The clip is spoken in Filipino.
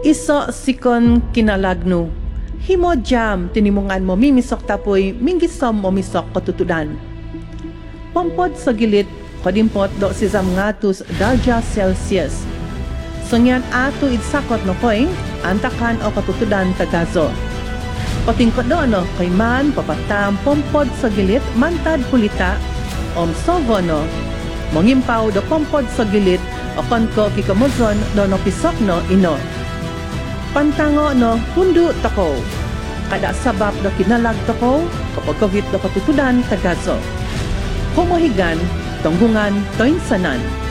Iso sikon kinalagno. Himo jam tinimungan mo mimisok tapoy minggisom mo misok katutudan. Pompod sa gilit kadimpot do si Zamngatus darja Celsius. Sungyan ato idsakot no koy antakan o katutudan tagazo. Patingkot do no kay man papatam pompod sa gilit mantad pulita sovo no. Mongimpaw do pompod sa gilit o konko kikamuzon do no pisok no ino. Pantango no hundu tako. Kada sabab do kinalag tako kapag kavit do katutudan tagazo. Humuhigan, tunggungan, toinsanan.